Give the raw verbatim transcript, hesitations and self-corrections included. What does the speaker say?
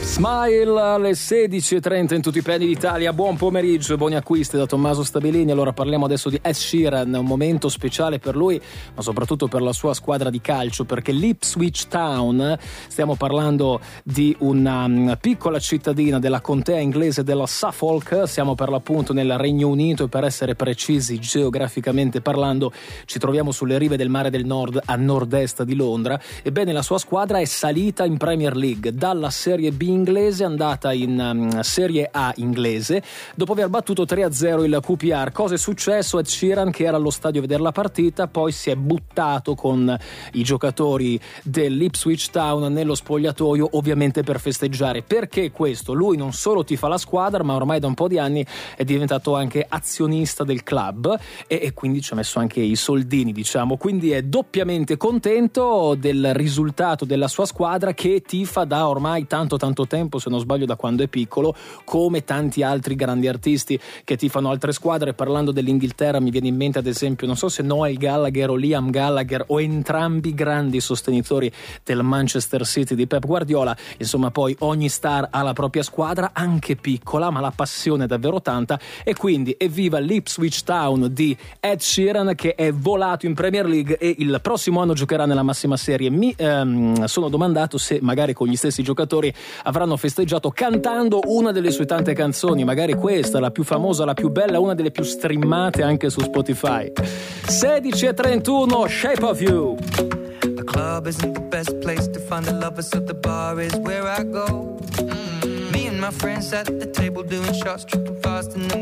Smile alle sedici e trenta in tutti i piani d'Italia. Buon pomeriggio e buoni acquisti da Tommaso Stabilini. Allora parliamo adesso di Ed Sheeran, un momento speciale per lui, ma soprattutto per la sua squadra di calcio, perché l'Ipswich Town, stiamo parlando di una um, piccola cittadina della contea inglese della Suffolk, siamo per l'appunto nel Regno Unito e per essere precisi geograficamente parlando ci troviamo sulle rive del Mare del Nord a nord-est di Londra. Ebbene, la sua squadra è salita in Premier League dalla Serie B inglese, è andata in um, Serie A inglese dopo aver battuto tre a zero il Q P R. Cosa è successo? Ed Sheeran, che era allo stadio a vedere la partita, poi si è buttato con i giocatori dell'Ipswich Town nello spogliatoio, ovviamente per festeggiare. Perché questo? Lui non solo tifa la squadra, ma ormai da un po' di anni è diventato anche azionista del club e, e quindi ci ha messo anche i soldini, diciamo, quindi è doppiamente contento del risultato della sua squadra, che tifa da ormai tanto tanto tempo, se non sbaglio da quando è piccolo, come tanti altri grandi artisti che tifano altre squadre. Parlando dell'Inghilterra mi viene in mente ad esempio, non so se Noel Gallagher o Liam Gallagher, o entrambi grandi sostenitori del Manchester City di Pep Guardiola. Insomma, poi ogni star ha la propria squadra, anche piccola, ma la passione è davvero tanta, e quindi evviva l'Ipswich Town di Ed Sheeran, che è volato in Premier League e il prossimo anno giocherà nella massima serie. Mi ehm, sono domandato se magari con gli stessi giocatori avranno festeggiato cantando una delle sue tante canzoni, magari questa, la più famosa, la più bella, una delle più streamate anche su Spotify. sedici e trentuno, Shape of You. The club isn't the best place to find the lovers, so the bar is where I go. Mm-hmm. Me and my friends at the table doing shots, tripping fast, and then